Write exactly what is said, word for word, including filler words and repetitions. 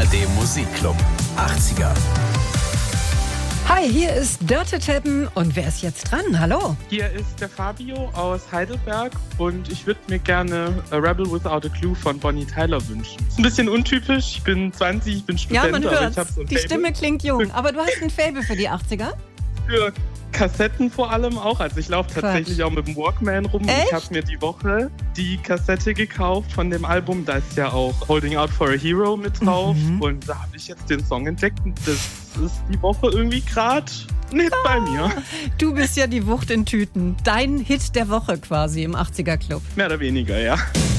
A-D Musikclub achtziger. Hi, hier ist Dörte Teppen und wer ist jetzt dran? Hallo. Hier ist der Fabio aus Heidelberg und ich würde mir gerne A Rebel Without a Clue von Bonnie Tyler wünschen. Ist ein bisschen untypisch, ich bin zwanzig, ich bin Student, Ja, man aber hört, ich habe so ein die Faible Stimme klingt jung, aber du hast ein Faible für die achtziger? für Kassetten vor allem auch. Also ich laufe tatsächlich auch mit dem Walkman rum. Echt? Ich habe mir die Woche die Kassette gekauft von dem Album. Da ist ja auch Holding Out for a Hero mit drauf. Mhm. Und da habe ich jetzt den Song entdeckt. Und das ist die Woche irgendwie gerade nicht ah. bei mir. Du bist ja die Wucht in Tüten. Dein Hit der Woche quasi im achtziger Club. Mehr oder weniger, ja.